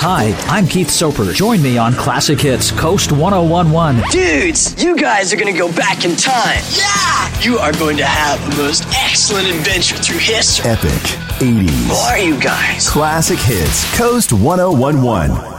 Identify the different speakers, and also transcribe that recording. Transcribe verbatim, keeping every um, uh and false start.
Speaker 1: Hi, I'm Keith Soper. Join me on Classic Hits Coast one oh one point one.
Speaker 2: Dudes, you guys are going to go back in time. Yeah! You are going to have the most excellent adventure through history.
Speaker 3: Epic eighties.
Speaker 2: Who are you guys?
Speaker 3: Classic Hits Coast one oh one point one.